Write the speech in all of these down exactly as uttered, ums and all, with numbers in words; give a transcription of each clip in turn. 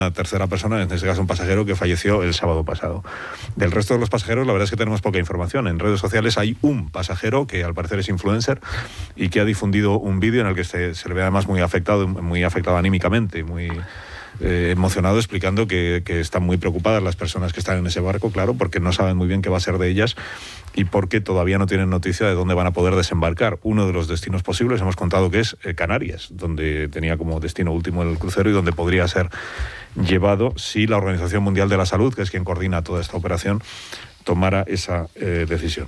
una tercera persona, en este caso un pasajero que falleció el sábado pasado. Del resto de los pasajeros, la verdad es que tenemos poca información. En redes sociales hay un pasajero que al parecer es influencer y que ha difundido un vídeo en el que se, se le ve además muy afectado, muy afectado anímicamente, muy eh, emocionado, explicando que, que están muy preocupadas las personas que están en ese barco, claro, porque no saben muy bien qué va a ser de ellas y porque todavía no tienen noticia de dónde van a poder desembarcar. Uno de los destinos posibles, hemos contado que es eh, Canarias, donde tenía como destino último el crucero y donde podría ser llevado si la Organización Mundial de la Salud, que es quien coordina toda esta operación, tomara esa eh, decisión.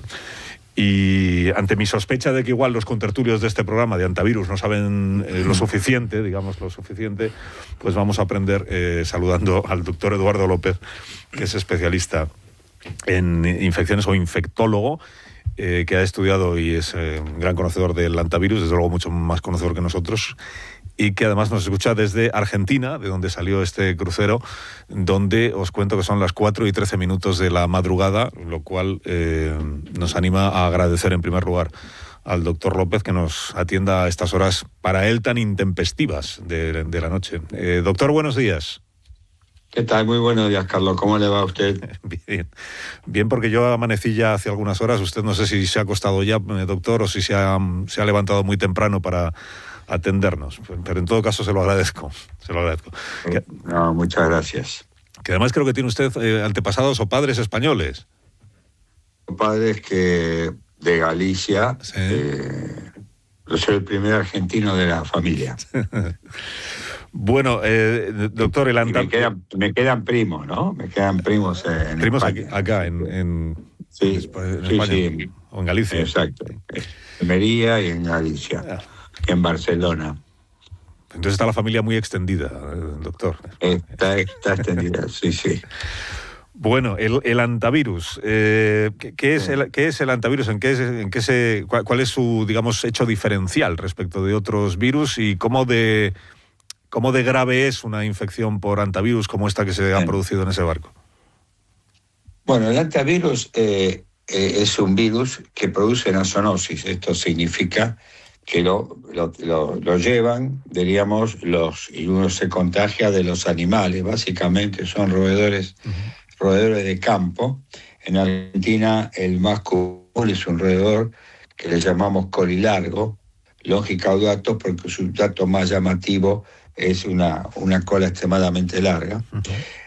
Y ante mi sospecha de que igual los contertulios de este programa de Antivirus no saben eh, lo suficiente, digamos lo suficiente, pues vamos a aprender eh, saludando al doctor Eduardo López, que es especialista en infecciones o infectólogo, eh, que ha estudiado y es eh, un gran conocedor del antivirus, desde luego mucho más conocedor que nosotros, y que además nos escucha desde Argentina, de donde salió este crucero, donde os cuento que son las cuatro y trece minutos de la madrugada, lo cual eh, nos anima a agradecer en primer lugar al doctor López que nos atienda a estas horas para él tan intempestivas de, de la noche. Eh, doctor, buenos días. ¿Qué tal? Muy buenos días, Carlos. ¿Cómo le va a usted? Bien, bien, porque yo amanecí ya hace algunas horas. Usted no sé si se ha acostado ya, doctor, o si se ha, se ha levantado muy temprano para atendernos, pero en todo caso se lo agradezco, se lo agradezco. Que, no, muchas gracias. Que además creo que tiene usted eh, antepasados o padres españoles. Padres que de Galicia, sí. eh, yo soy el primer argentino de la familia. Bueno, eh, doctor, el anta... me, quedan, me quedan primos, ¿no? Me quedan primos en primos España. Aquí, acá, en, en, sí, en sí, España, sí, en, o en Galicia. Exacto, en Almería y en Galicia, ah. en Barcelona. Entonces está la familia muy extendida, doctor. Está, está extendida, sí, sí. Bueno, el, el antivirus, eh, ¿qué, qué, es el, ¿qué es el antivirus? ¿En qué, es, en qué se, cuál, cuál es su, digamos, hecho diferencial respecto de otros virus y cómo de, cómo de grave es una infección por antivirus como esta que se Bien. ha producido en ese barco? Bueno, el antivirus eh, eh, es un virus que produce una zoonosis. Esto significa que lo, lo, lo, lo llevan, diríamos, los, y uno se contagia de los animales. Básicamente son roedores, uh-huh. roedores de campo. En Argentina el más común es un roedor que le llamamos colilargo, longicaudato, porque su dato más llamativo es una, una cola extremadamente larga. Uh-huh.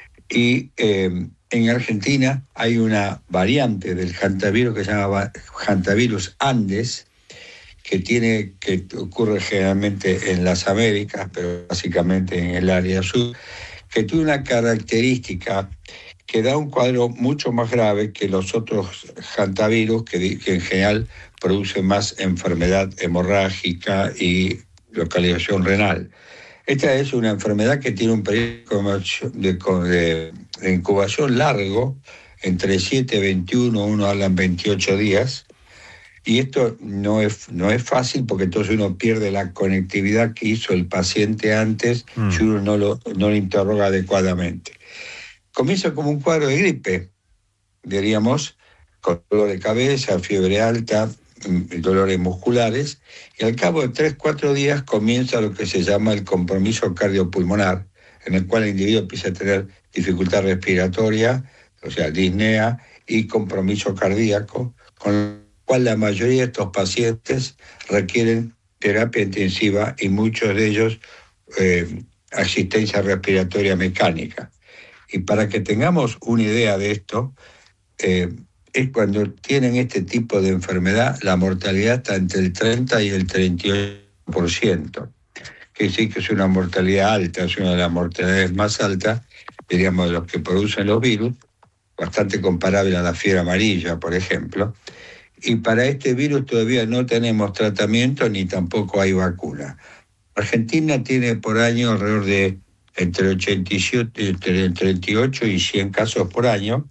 Y eh, en Argentina hay una variante del hantavirus que se llama hantavirus Andes, que tiene, que ocurre generalmente en las Américas, pero básicamente en el área sur, que tiene una característica que da un cuadro mucho más grave que los otros hantavirus, que, que en general producen más enfermedad hemorrágica y localización renal. Esta es una enfermedad que tiene un periodo de, de, de incubación largo, entre siete y veintiuno, uno hablan veintiocho días, y esto no es, no es fácil porque entonces uno pierde la conectividad que hizo el paciente antes mm. si uno no lo, no lo interroga adecuadamente. Comienza como un cuadro de gripe, diríamos, con dolor de cabeza, fiebre alta, dolores musculares, y al cabo de tres, cuatro días comienza lo que se llama el compromiso cardiopulmonar, en el cual el individuo empieza a tener dificultad respiratoria, o sea, disnea, y compromiso cardíaco, con lo cual la mayoría de estos pacientes requieren terapia intensiva y muchos de ellos eh, asistencia respiratoria mecánica. Y para que tengamos una idea de esto, eh, es cuando tienen este tipo de enfermedad, la mortalidad está entre el treinta y el treinta y ocho por ciento. Que sí que es una mortalidad alta, es una de las mortalidades más altas, diríamos, de los que producen los virus, bastante comparable a la fiebre amarilla, por ejemplo. Y para este virus todavía no tenemos tratamiento ni tampoco hay vacuna. Argentina tiene por año alrededor de entre ochenta y siete, entre treinta y ocho y cien casos por año,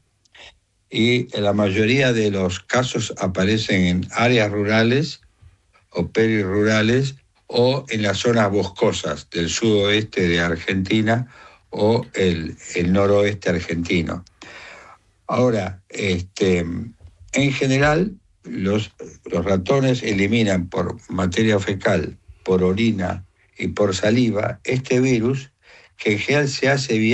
y la mayoría de los casos aparecen en áreas rurales o perirrurales o en las zonas boscosas del sudoeste de Argentina o el, el noroeste argentino. Ahora, este, en general, los, los ratones eliminan por materia fecal, por orina y por saliva este virus, que en general se hace bien